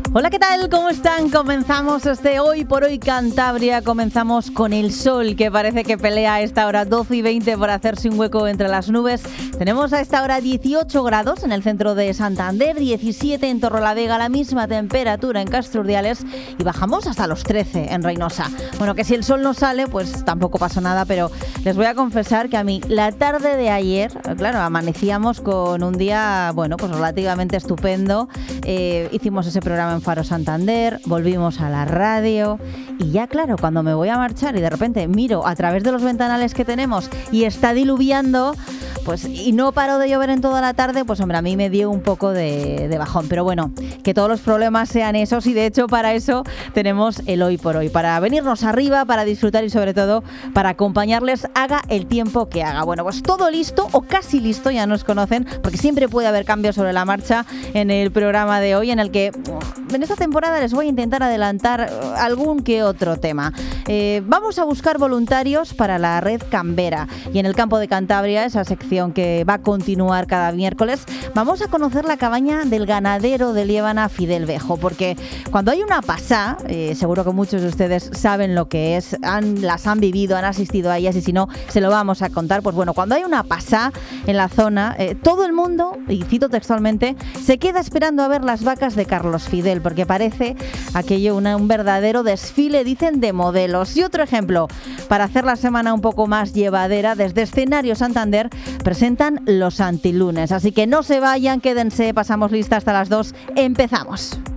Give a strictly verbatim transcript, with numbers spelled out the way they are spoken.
Hola, ¿qué tal? ¿Cómo están? Comenzamos este Hoy por Hoy Cantabria. Comenzamos con el sol, que parece que pelea a esta hora doce y veinte por hacerse un hueco entre las nubes. Tenemos a esta hora dieciocho grados en el centro de Santander, diecisiete en Torrelavega, la misma temperatura en Castro Urdiales y bajamos hasta los trece en Reynosa. Bueno, que si el sol no sale, pues tampoco pasa nada, pero les voy a confesar que a mí la tarde de ayer, claro, amanecíamos con un día, bueno, pues relativamente estupendo. Eh, hicimos ese programa en Faro Santander, volvimos a la radio y ya claro, cuando me voy a marchar y de repente miro a través de los ventanales que tenemos y está diluviando, pues y no paró de llover en toda la tarde, pues hombre, a mí me dio un poco de, de bajón. Pero bueno, que todos los problemas sean esos y de hecho para eso tenemos el Hoy por Hoy, para venirnos arriba, para disfrutar y sobre todo para acompañarles haga el tiempo que haga. Bueno, pues todo listo o casi listo, ya nos conocen, porque siempre puede haber cambios sobre la marcha en el programa de hoy, en el que en esta temporada les voy a intentar adelantar algún que otro tema. Eh, vamos a buscar voluntarios para la red Cambera y en el campo de Cantabria, esa sección que va a continuar cada miércoles, vamos a conocer la cabaña del ganadero de Liébana, Fidel Bejo, porque cuando hay una pasá, eh, seguro que muchos de ustedes saben lo que es, han, las han vivido, han asistido a ellas y si no, se lo vamos a contar. Pues bueno, cuando hay una pasá en la zona, eh, todo el mundo, y cito textualmente, se queda esperando a ver las vacas de Carlos Fidel, porque parece aquello una, un verdadero desfile, dicen, de modelos. Y otro ejemplo, para hacer la semana un poco más llevadera, desde Escenario Santander presentan Los Antilunes. Así que no se vayan, quédense, pasamos lista hasta las dos, empezamos.